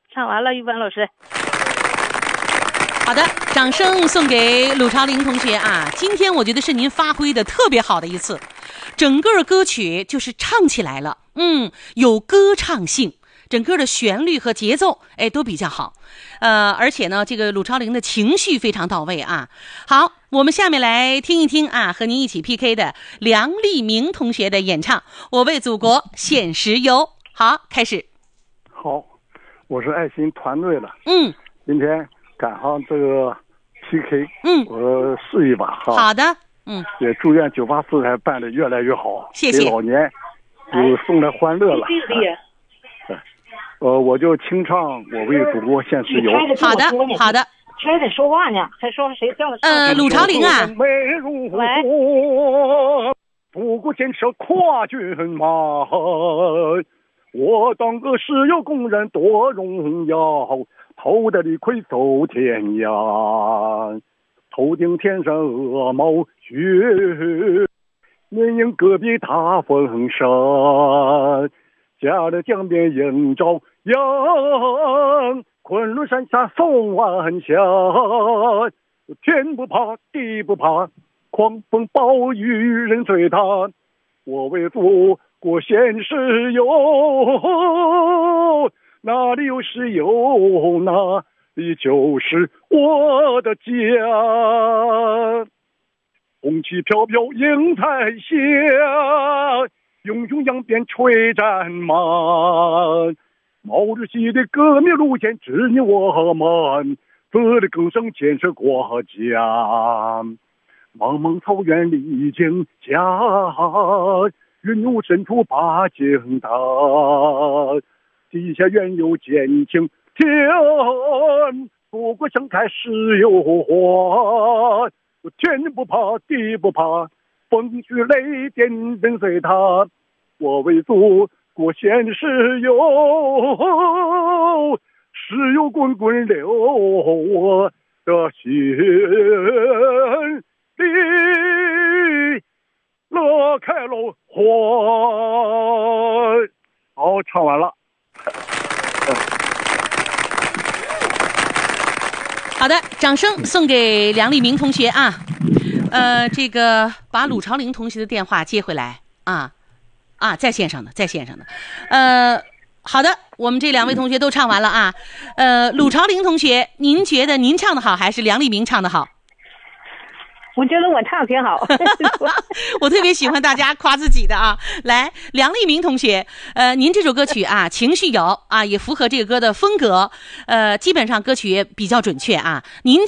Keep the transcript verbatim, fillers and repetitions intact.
唱完了，玉芬老师。 好的，掌声送给鲁朝林同学啊！今天我觉得是您发挥的特别好的一次，整个歌曲就是唱起来了，嗯，有歌唱性，整个的旋律和节奏，哎，都比较好，呃，而且呢，这个鲁朝林的情绪非常到位啊。好，我们下面来听一听啊，和您一起 P K 的梁立明同学的演唱《我为祖国献石油》。好，开始。 好，我是爱心团队的， 嗯， 今天赶上这个 P K， 嗯， 我试一把哈。 好的，嗯， 也祝愿九八四台办得越来越好， 谢谢。 给老年有送来欢乐了。呃，我就清唱《我为祖国献石油》。 好的，好的。 还得说话呢，还说谁叫我唱？ 呃，鲁朝林啊。 喂，祖国建设跨军马，我当个石油工人多荣耀，头戴绿盔走天涯，头顶天上鹅毛雪，面迎戈壁大风沙，家的江边映朝阳，昆仑山下送晚霞，天不怕地不怕，狂风暴雨人随他，我为祖国献石油，哪里有石油哪里就是我的家，红旗飘飘映彩霞，永永扬鞭吹战马，毛主席的革命路线指引我们，自力更生建设国家，茫茫草原历经家，云雾深处把景大，地下原有坚情天，祖国盛开石油花，天不怕地不怕，风雨雷电人随他，我为祖国献石油，石油滚滚流我的心里，乐开了花。好，唱完了。 好的，掌声送给梁立明同学啊。呃，这个把鲁朝林同学的电话接回来啊啊，在线上的，在线上的。呃，好的，我们这两位同学都唱完了啊。呃，鲁朝林同学，您觉得您唱的好还是梁立明唱的好？ 我觉得我唱挺好。 我特别喜欢大家夸自己的啊。来，梁立明同学，呃，您这首歌曲啊，情绪有啊，也符合这个歌的风格，呃，基本上歌曲也比较准确啊。您